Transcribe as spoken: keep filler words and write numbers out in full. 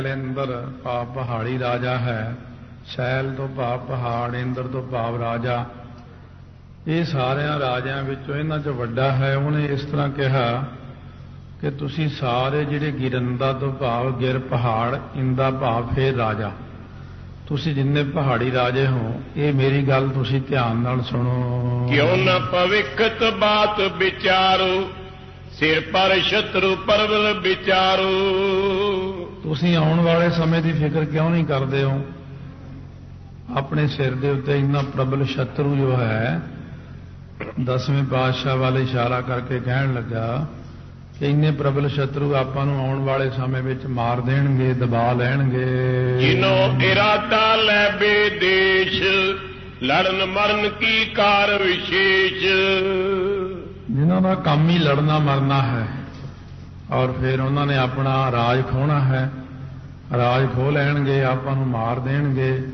ਇੰਦਰ ਭਾਵ ਪਹਾੜੀ ਰਾਜਾ ਹੈ, ਸ਼ੈਲ ਤੋਂ ਭਾਵ ਪਹਾੜ, ਇੰਦਰ ਤੋਂ ਭਾਵ ਰਾਜਾ। ਇਹ ਸਾਰਿਆਂ ਰਾਜਿਆਂ ਵਿੱਚੋਂ ਇਹਨਾਂ 'ਚ ਵੱਡਾ ਹੈ। ਉਹਨੇ ਇਸ ਤਰ੍ਹਾਂ ਕਿਹਾ ਕਿ ਤੁਸੀਂ ਸਾਰੇ ਜਿਹੜੇ ਗਿਰੰਦਾ ਤੋਂ ਭਾਵ ਗਿਰ ਪਹਾੜ, ਇੰਦਾ ਭਾਵ ਫੇਰ ਰਾਜਾ, ਤੁਸੀਂ ਜਿੰਨੇ ਪਹਾੜੀ ਰਾਜੇ ਹੋ, ਇਹ ਮੇਰੀ ਗੱਲ ਤੁਸੀਂ ਧਿਆਨ ਨਾਲ ਸੁਣੋ। ਕਿਉਂ ਨਾ ਭਵਿੱਖਤ ਬਾਤ ਵਿਚਾਰੋ, ਸਿਰ ਪਰ ਸ਼ਤਰੂ ਪਰਵਲ ਵਿਚਾਰੋ। ਤੁਸੀਂ ਆਉਣ ਵਾਲੇ ਸਮੇਂ ਦੀ ਫਿਕਰ ਕਿਉਂ ਨਹੀਂ ਕਰਦੇ ਹੋ? ਆਪਣੇ ਸਿਰ ਦੇ ਉੱਤੇ ਇੰਨਾ ਪ੍ਰਬਲ ਸ਼ਤਰੂ ਜੋ ਹੈ, ਦਸਵੇਂ ਪਾਤਸ਼ਾਹ ਵੱਲ ਇਸ਼ਾਰਾ ਕਰਕੇ ਕਹਿਣ ਲੱਗਾ ਕਿ ਇੰਨੇ ਪ੍ਰਬਲ ਸ਼ਤਰੂ ਆਪਾਂ ਨੂੰ ਆਉਣ ਵਾਲੇ ਸਮੇਂ ਵਿੱਚ ਮਾਰ ਦੇਣਗੇ, ਦਬਾ ਲੈਣਗੇ। ਜਿਨੋ ਇਰਾਦਾ ਲੈ ਬੇਦੇਸ਼, ਲੜਨ ਮਰਨ ਕੀ ਕਾਰ ਵਿਸ਼ੇਸ਼। ਜਿਨ੍ਹਾਂ ਦਾ ਕੰਮ ਹੀ ਲੜਨਾ ਮਰਨਾ ਹੈ, ਔਰ ਫਿਰ ਉਹਨਾਂ ਨੇ ਆਪਣਾ ਰਾਜ ਖੋਹਣਾ ਹੈ, ਰਾਜ ਖੋਹ ਲੈਣਗੇ, ਆਪਾਂ ਨੂੰ ਮਾਰ ਦੇਣਗੇ।